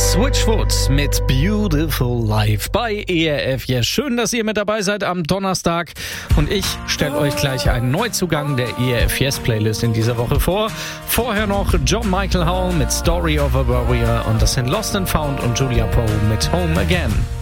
Switchfoot mit Beautiful Life bei ERF. Ja, schön, dass ihr mit dabei seid am Donnerstag. Und ich stelle euch gleich einen Neuzugang der ERF Yes Playlist in dieser Woche vor. Vorher noch John Michael Howell mit Story of a Warrior und das sind Lost and Found und Julia Poe mit Home Again.